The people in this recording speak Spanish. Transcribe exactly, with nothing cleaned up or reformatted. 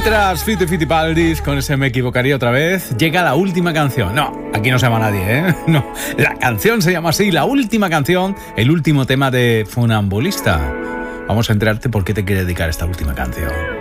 Tras Fito y Fitipaldis, con ese Me equivocaría otra vez, llega la última canción. No, aquí no se llama nadie, ¿eh? No, la canción se llama así, la última canción, el último tema de Funambulista. Vamos a enterarte por qué te quiere dedicar esta última canción.